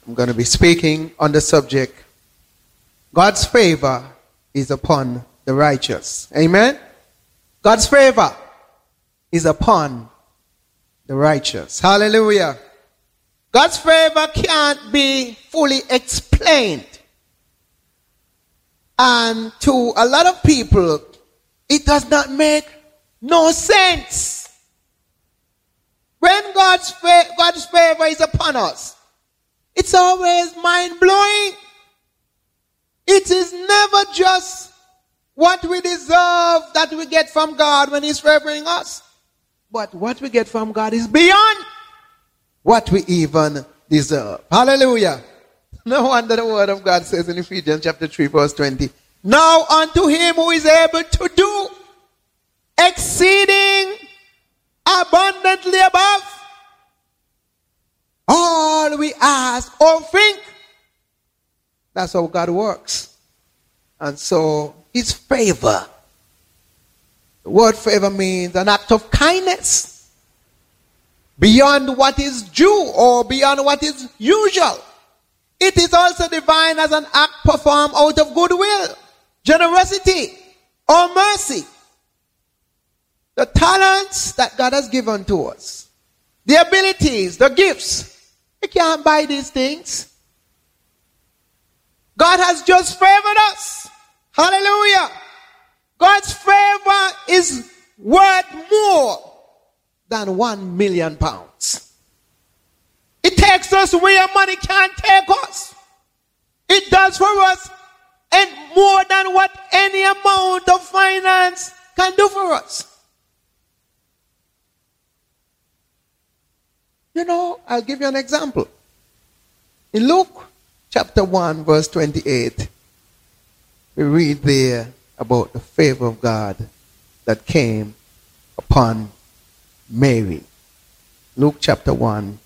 I'm going to be speaking on the subject, God's favor is upon the righteous. Amen? God's favor is upon the righteous. Hallelujah. God's favor can't be fully explained. And to a lot of people, it does not make no sense. When God's favor is upon us, it's always mind-blowing. It is never just what we deserve that we get from God when He's favoring us. But what we get from God is beyond what we even deserve. Hallelujah. No wonder the word of God says in Ephesians chapter 3 verse 20, now unto Him who is able to do exceeding abundantly above all we ask or think. That's how God works. And so His favor, the word favor means an act of kindness beyond what is due or beyond what is usual. It is also defined as an act performed out of goodwill, generosity, or mercy. The talents that God has given to us, the abilities, the gifts, we can't buy these things. God has just favored us. Hallelujah. God's favor is worth more than £1 million. It takes us where money can't take us. It does for us and more than what any amount of finance can do for us. You know, I'll give you an example. In Luke chapter 1 verse 28, we read there about the favor of God that came upon Mary. Luke chapter 1,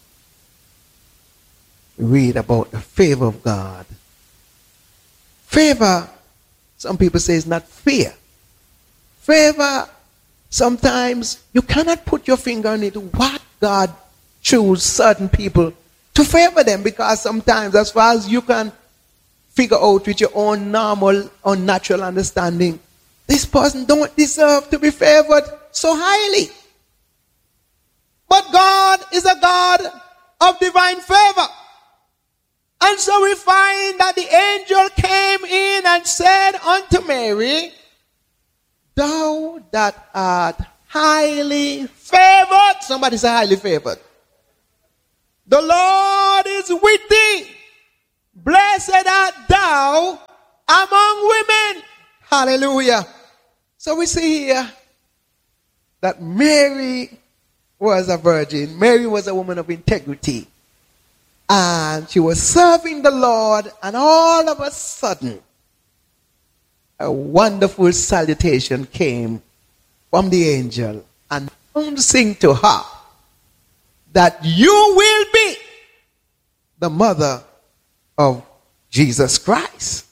we read about the favor of God. Favor, some people say, is not fear. Favor, sometimes you cannot put your finger on it. What God choose certain people to favor them, because sometimes, as far as you can figure out with your own normal or natural understanding, this person don't deserve to be favored so highly. But God is a God of divine favor. And so we find that the angel came in and said unto Mary, thou that art highly favored. Somebody say highly favored. The Lord is with thee. Blessed art thou among women. Hallelujah. So we see here that Mary was a virgin. Mary was a woman of integrity. And she was serving the Lord, and all of a sudden, a wonderful salutation came from the angel and announcing to her that you will be the mother of Jesus Christ.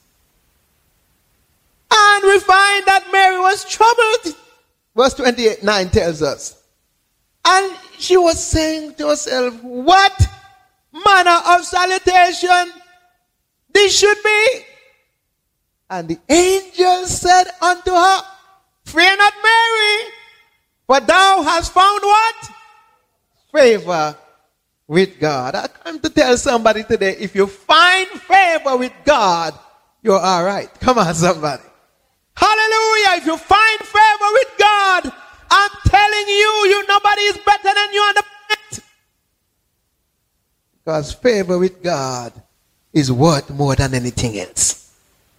And we find that Mary was troubled. Verse 28:9 tells us. And she was saying to herself, what manner of salutation this should be? And the angel said unto her, fear not, Mary, for thou hast found what? Favor with God. I come to tell somebody today, if you find favor with God, you're all right. Come on, somebody. Hallelujah. If you find favor with God, I'm telling you, nobody is better than you on the planet. Because favor with God is worth more than anything else.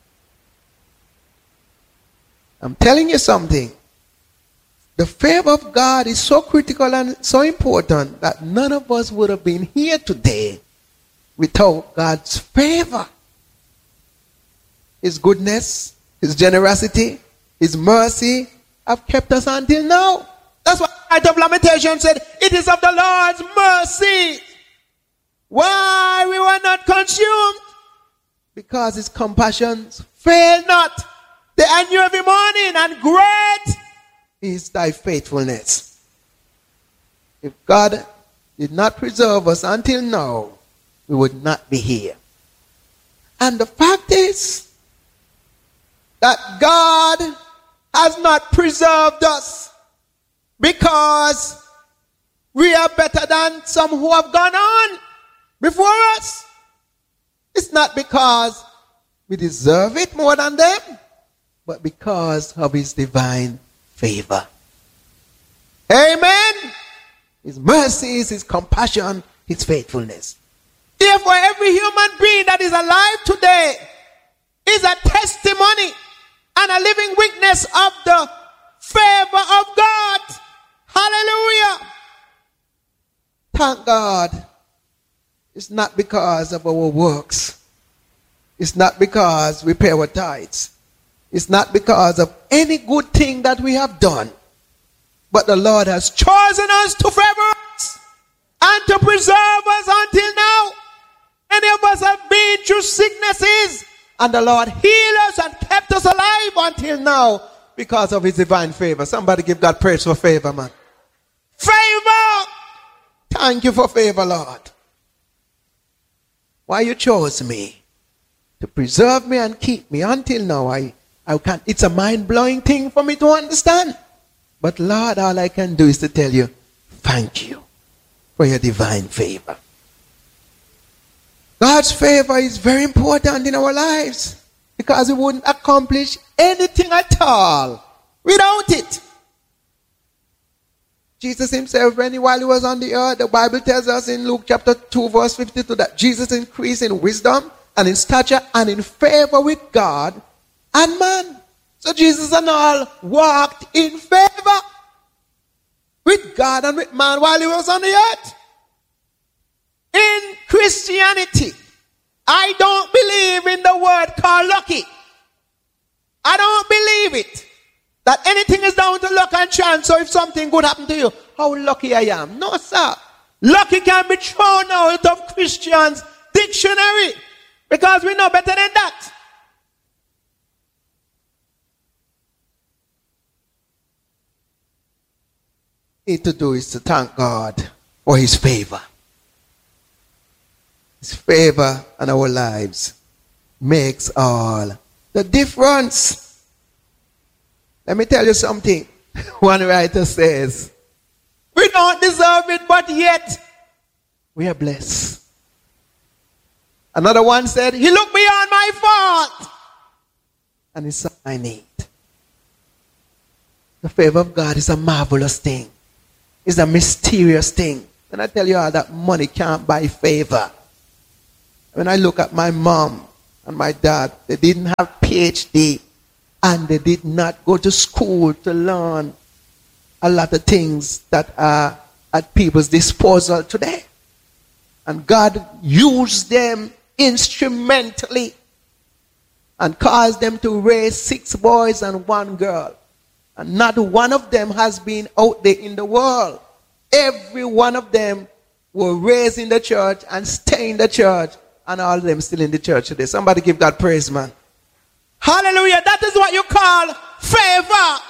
I'm telling you something. The favor of God is so critical and so important that none of us would have been here today without God's favor. His goodness, His generosity, His mercy have kept us until now. That's why the writer of Lamentations said, it is of the Lord's mercy why we were not consumed, because His compassions fail not. They are new every morning, and great is thy faithfulness. If God did not preserve us until now, we would not be here. And the fact is that God has not preserved us because we are better than some who have gone on before us. It's not because we deserve it more than them, but because of his divine favor. Amen. His mercies, his compassion, his faithfulness. Therefore, every human being that is alive today is a testimony and a living witness of the favor of God. Hallelujah. Thank God. It's not because of our works. It's not because we pay our tithes. It's not because of any good thing that we have done. But the Lord has chosen us to favor us and to preserve us until now. Many of us have been through sicknesses, and the Lord healed us and kept us alive until now because of his divine favor. Somebody give God praise for favor, man. Favor! Thank you for favor, Lord. Why you chose me to preserve me and keep me until now. I can't. It's a mind-blowing thing for me to understand. But Lord, all I can do is to tell you, thank you for your divine favor. God's favor is very important in our lives because we wouldn't accomplish anything at all without it. Jesus himself, while he was on the earth, the Bible tells us in Luke chapter 2 verse 52 that Jesus increased in wisdom and in stature and in favor with God and man. So Jesus and all walked in favor with God and with man while he was on the earth. In Christianity, I don't believe in the word called lucky. I don't believe it. That anything is down to luck and chance. So if something good happened to you, how lucky I am. No, sir. Lucky can be thrown out of Christians' dictionary because we know better than that. Need to do is to thank God for his favor. His favor in our lives makes all the difference. Let me tell you something. One writer says, we don't deserve it, but yet we are blessed. Another one said, he looked beyond my fault and he saw my need. The favor of God is a marvelous thing. It's a mysterious thing. And I tell you all that money can't buy favor. When I look at my mom and my dad, they didn't have PhD and they did not go to school to learn a lot of things that are at people's disposal today. And God used them instrumentally and caused them to raise 6 boys and 1 girl. And not one of them has been out there in the world. Every one of them were raised in the church and stay in the church. And all of them still in the church today. Somebody give God praise, man. Hallelujah. That is what you call favor.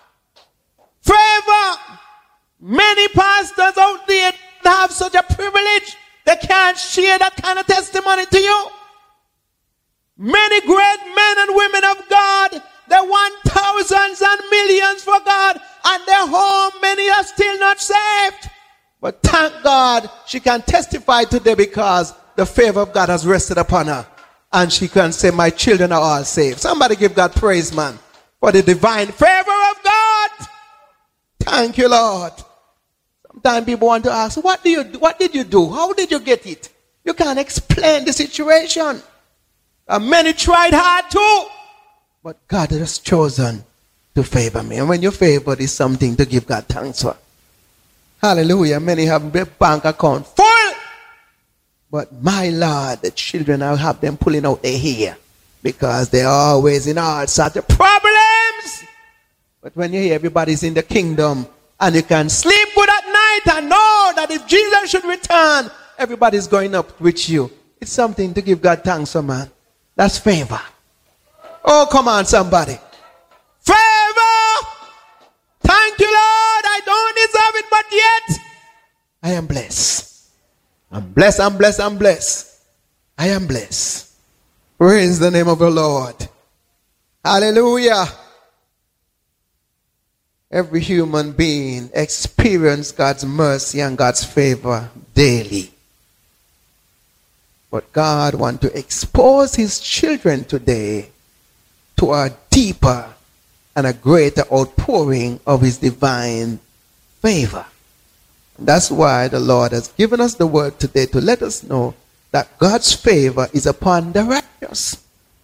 Favor. Many pastors out there have such a privilege. They can't share that kind of testimony to you. Many great men and women of God, they won thousands and millions for God, and their home, many are still not saved. But thank God she can testify today because the favor of God has rested upon her. And she can say, my children are all saved. Somebody give God praise, man, for the divine favor of God. Thank you, Lord. Sometimes people want to ask, what did you do? How did you get it? You can't explain the situation. And many tried hard too. But God has chosen to favor me. And when you're favored, it's something to give God thanks for. Hallelujah. Many have their bank account full. But my Lord, the children, I'll have them pulling out their hair because they're always in all sorts of problems. But when you hear everybody's in the kingdom and you can sleep good at night and know that if Jesus should return, everybody's going up with you. It's something to give God thanks for, man. That's favor. Oh, come on, somebody. Favor! Thank you, Lord. I don't deserve it, but yet I am blessed. I'm blessed, I'm blessed, I'm blessed. I am blessed. Praise the name of the Lord. Hallelujah. Every human being experiences God's mercy and God's favor daily. But God wants to expose his children today to a deeper and a greater outpouring of his divine favor. And that's why the Lord has given us the word today to let us know that God's favor is upon the righteous.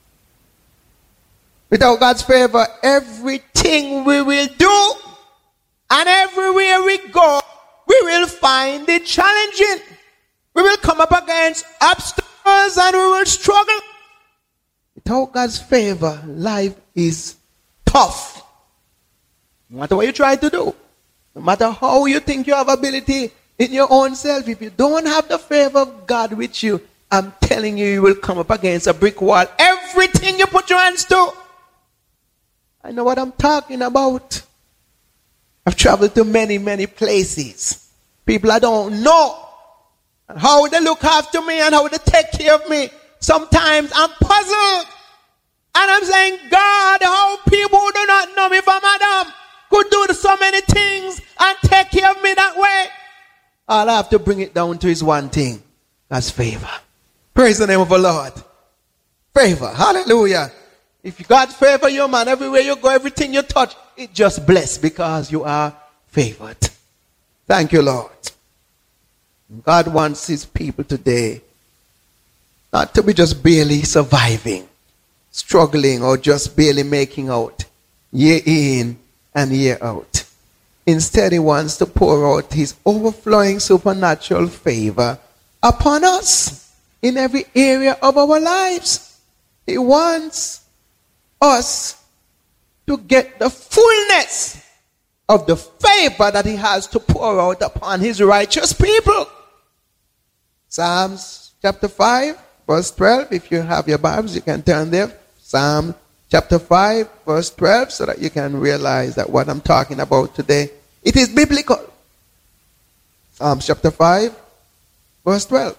Without God's favor, everything we will do and everywhere we go, we will find it challenging. We will come up against obstacles and we will struggle. Without God's favor, life is tough. No matter what you try to do, no matter how you think you have ability in your own self, if you don't have the favor of God with you, I'm telling you, you will come up against a brick wall. Everything you put your hands to. I know what I'm talking about. I've traveled to many, many places. People I don't know. And how they look after me and how they take care of me. Sometimes I'm puzzled. And I'm saying, God, how people who do not know me from Adam could do so many things and take care of me that way. I'll have to bring it down to his one thing. That's favor. Praise the name of the Lord. Favor. Hallelujah. If God favor you, man, everywhere you go, everything you touch, it just blessed because you are favored. Thank you, Lord. God wants his people today not to be just barely surviving, struggling, or just barely making out year in and year out. Instead, he wants to pour out his overflowing supernatural favor upon us in every area of our lives. He wants us to get the fullness of the favor that he has to pour out upon his righteous people. Psalms chapter 5, verse 12. If you have your Bibles, you can turn there. Psalm chapter 5, verse 12, so that you can realize that what I'm talking about today, it is biblical. Psalms chapter 5, verse 12.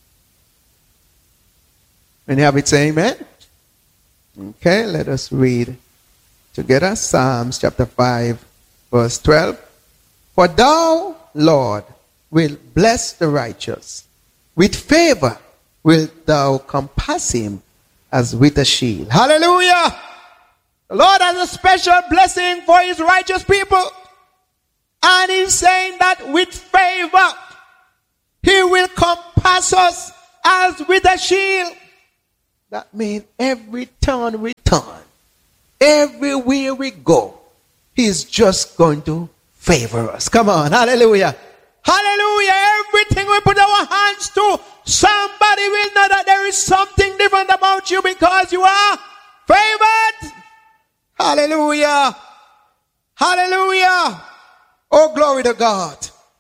When you have it, say amen. Okay, let us read together. Psalms chapter 5, verse 12. For thou, Lord, will bless the righteous. With favor wilt thou compass him as with a shield. Hallelujah! The Lord has a special blessing for his righteous people. And he's saying that with favor, he will compass us as with a shield. That means every turn we turn, everywhere we go, he's just going to favor us. Come on, hallelujah. Hallelujah. Everything we put our hands to, somebody will know that there is something different about you because you are favored. Hallelujah. Hallelujah. Oh, glory to God.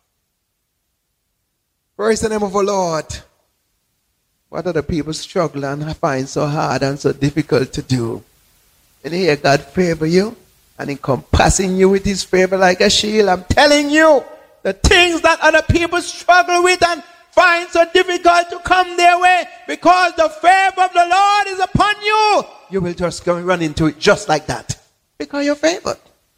Praise the name of the Lord. What other people struggle and find so hard and so difficult to do? And here God favor you and encompassing you with his favor like a shield. I'm telling you, the things that other people struggle with and find so difficult to come their way, because the favor of the Lord is upon you, you will just go and run into it just like that. Because you're favored.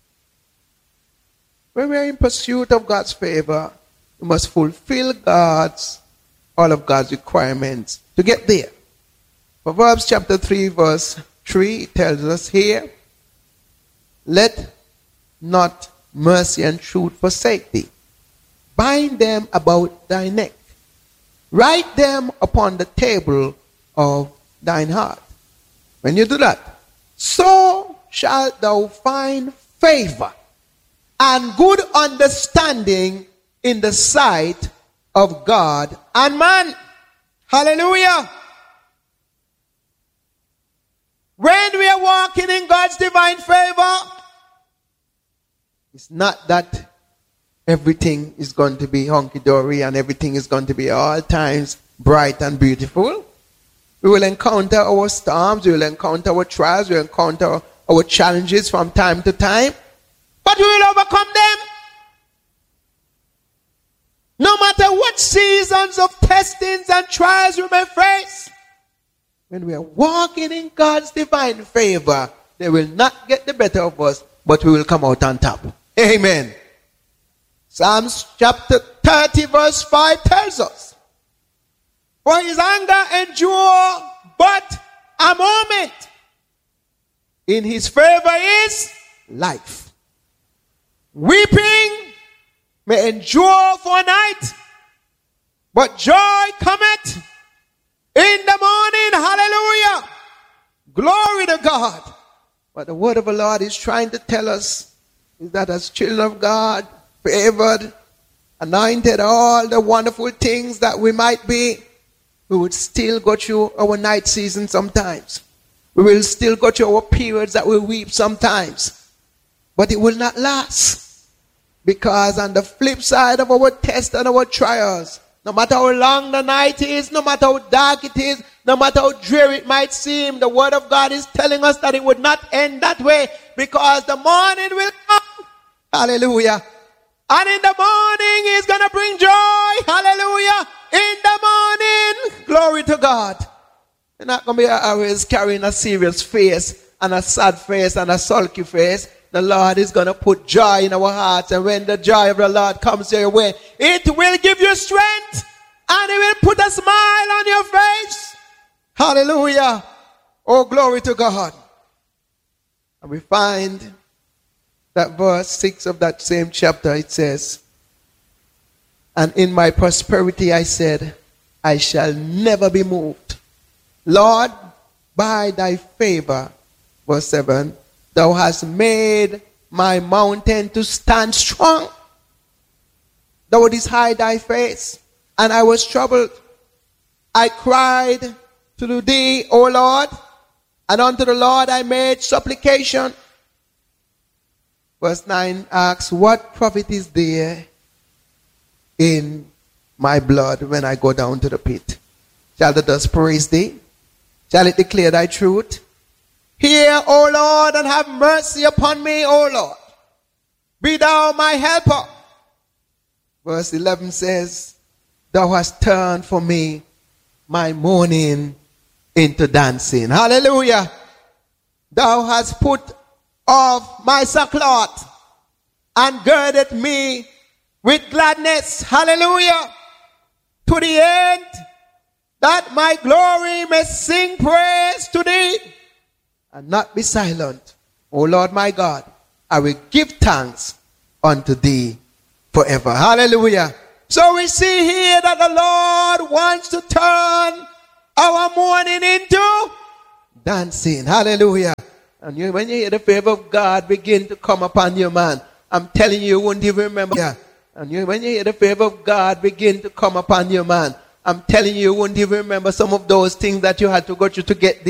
When we're in pursuit of God's favor, we must fulfill all of God's requirements to get there. Proverbs chapter 3 verse 3 tells us here, let not mercy and truth forsake thee. Bind them about thy neck. Write them upon the table of thine heart. When you do that, so shalt thou find favor and good understanding in the sight of God and man. Hallelujah. When we are walking in God's divine favor, it's not that everything is going to be hunky-dory and everything is going to be all times bright and beautiful. We will encounter our storms, we will encounter our trials, we will encounter our challenges from time to time, but we will overcome them. No matter what seasons of testings and trials we may face, when we are walking in God's divine favor, they will not get the better of us, but we will come out on top. Amen. Psalms chapter 30 verse 5 tells us, for his anger endure but a moment. In his favor is life. Weeping may endure for a night, but joy cometh in the morning. Hallelujah. Glory to God. But the word of the Lord is trying to tell us is that as children of God, favored, anointed, all the wonderful things that we might be, we would still go through our night season sometimes. We will still go through our periods that we weep sometimes. But it will not last. Because on the flip side of our tests and our trials, no matter how long the night is, no matter how dark it is, no matter how dreary it might seem, the word of God is telling us that it would not end that way, because the morning will come. Hallelujah. And in the morning he's going to bring joy. Hallelujah. In the morning. Glory to God. You're not going to be always carrying a serious face and a sad face and a sulky face. The Lord is going to put joy in our hearts. And when the joy of the Lord comes your way, it will give you strength. And it will put a smile on your face. Hallelujah. Oh, glory to God. And we find that verse 6 of that same chapter, it says, and in my prosperity I said, I shall never be moved. Lord, by thy favor, verse 7, thou hast made my mountain to stand strong. Thou didst hide thy face, and I was troubled. I cried to thee, O Lord, and unto the Lord I made supplication. Verse 9 asks, what profit is there in my blood when I go down to the pit? Shall the dust praise thee? Shall it declare thy truth? Hear, O Lord, and have mercy upon me, O Lord. Be thou my helper. Verse 11 says, thou hast turned for me my mourning into dancing. Hallelujah. Thou hast put off my sackcloth and girded me with gladness. Hallelujah. To the end that my glory may sing praise to thee and not be silent. O Lord my God, I will give thanks unto thee forever. Hallelujah. So we see here that the Lord wants to turn our mourning into dancing. Hallelujah. And when you hear the favor of God begin to come upon you, man, I'm telling you, you won't even remember. Yeah. And when you hear the favor of God begin to come upon you, man, I'm telling you, you won't even remember some of those things that you had to go through to get